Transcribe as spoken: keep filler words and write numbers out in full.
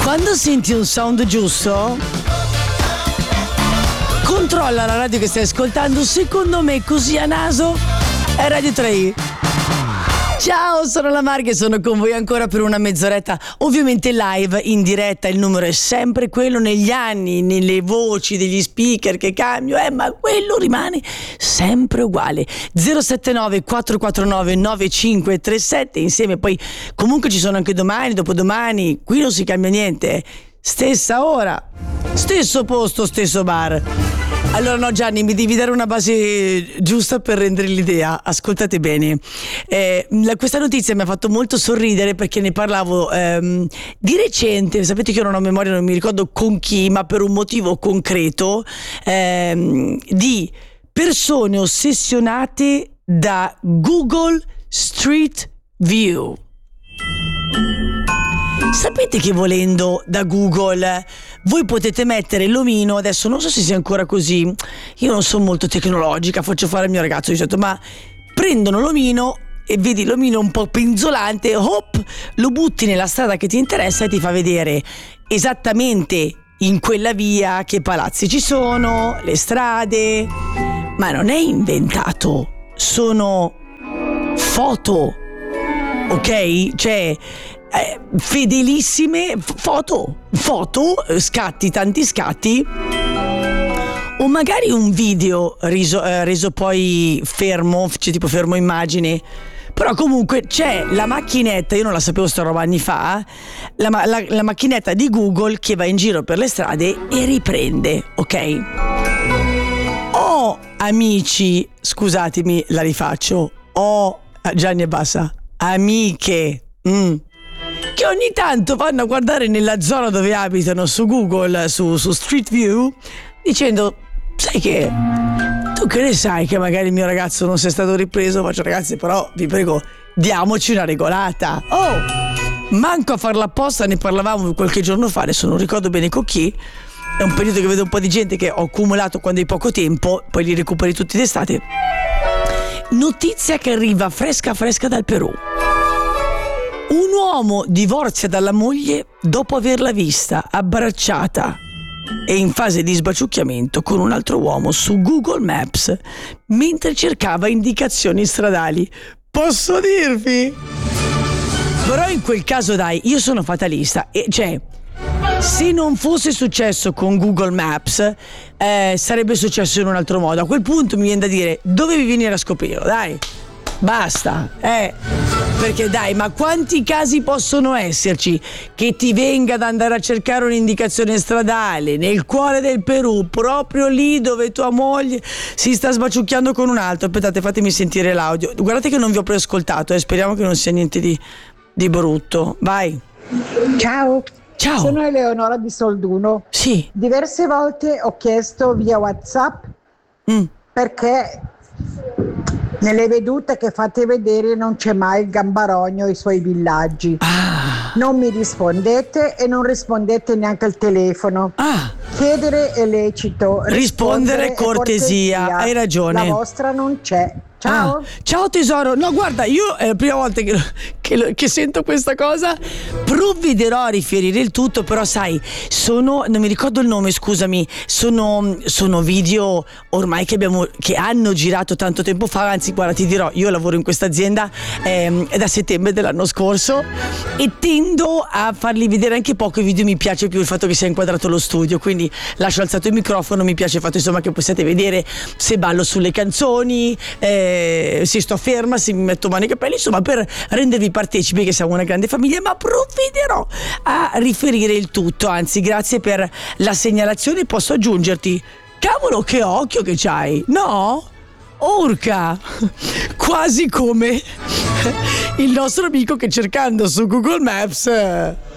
Quando senti un sound giusto, controlla la radio che stai ascoltando. Secondo me così a naso è Radio tre i. Ciao, sono la Marghe e sono con voi ancora per una mezz'oretta, ovviamente live, in diretta. Il numero è sempre quello, negli anni, nelle voci degli speaker che cambio, eh, ma quello rimane sempre uguale. zero sette nove quattro quattro nove nove cinque tre sette, insieme poi comunque ci sono anche domani, dopodomani, qui non si cambia niente, stessa ora, stesso posto, stesso bar. Allora no Gianni, mi devi dare una base giusta per rendere l'idea. Ascoltate bene, eh, la, questa notizia mi ha fatto molto sorridere perché ne parlavo ehm, di recente. Sapete che io non ho memoria, non mi ricordo con chi, ma per un motivo concreto, ehm, di persone ossessionate da Google Street View. Sapete che volendo da Google voi potete mettere l'omino, adesso non so se sia ancora così, io non sono molto tecnologica, faccio fare al mio ragazzo di solito, ma prendono l'omino e vedi l'omino un po' penzolante, hop, lo butti nella strada che ti interessa e ti fa vedere esattamente in quella via che palazzi ci sono, le strade, ma non è inventato, sono foto, ok? Cioè Eh, fedelissime foto, foto, scatti, tanti scatti, o magari un video reso, eh, reso poi fermo, cioè tipo fermo immagine. Però comunque c'è la macchinetta, io non la sapevo sta roba anni fa, la, la, la macchinetta di Google che va in giro per le strade e riprende, ok? Ho amici, scusatemi, la rifaccio, ho, Gianni e basta, amiche, mm, che ogni tanto vanno a guardare nella zona dove abitano su Google, su, su Street View, dicendo, sai che, tu che ne sai che magari il mio ragazzo non sia stato ripreso? Faccio, ragazzi, però vi prego, diamoci una regolata. Oh, manco a farla apposta, ne parlavamo qualche giorno fa, adesso non ricordo bene con chi, è un periodo che vedo un po' di gente che ho accumulato quando hai poco tempo, poi li recuperi tutti d'estate. Notizia che arriva fresca fresca dal Perù. Un uomo divorzia dalla moglie dopo averla vista abbracciata e in fase di sbaciucchiamento con un altro uomo su Google Maps mentre cercava indicazioni stradali. Posso dirvi? Però in quel caso dai, io sono fatalista e cioè, se non fosse successo con Google Maps eh, sarebbe successo in un altro modo. A quel punto mi viene da dire, dovevi venire a scoprirlo, dai, basta, eh perché dai, ma quanti casi possono esserci che ti venga ad andare a cercare un'indicazione stradale nel cuore del Perù, proprio lì dove tua moglie si sta sbaciucchiando con un altro? Aspettate, fatemi sentire l'audio. Guardate che non vi ho preascoltato, eh. Speriamo che non sia niente di, di brutto. Vai. Ciao. Ciao. Sono Eleonora di Solduno. Sì. Diverse volte ho chiesto via WhatsApp mm. perché nelle vedute che fate vedere non c'è mai il Gambarogno e i suoi villaggi. Ah. Non mi rispondete e non rispondete neanche al telefono. Ah. Chiedere è lecito, rispondere, rispondere cortesia. cortesia. Hai ragione. La vostra non c'è. Ciao. Ah, ciao tesoro. No, guarda, io è la prima volta che, che, che sento questa cosa. Provvederò a riferire il tutto, però sai, sono, non mi ricordo il nome, scusami, sono, sono video ormai che abbiamo, che hanno girato tanto tempo fa. Anzi, guarda, ti dirò, io lavoro in questa azienda ehm, da settembre dell'anno scorso e tendo a farli vedere anche poco i video. Mi piace più il fatto che sia inquadrato lo studio, quindi lascio alzato il microfono. Mi piace il fatto, insomma, che possiate vedere se ballo sulle canzoni, eh, se sto ferma, se mi metto mano ai capelli, insomma, per rendervi partecipi che siamo una grande famiglia. Ma provvederò a riferire il tutto. Anzi, grazie per la segnalazione. Posso aggiungerti, cavolo, che occhio che c'hai, no? Urca, quasi come il nostro amico che cercando su Google Maps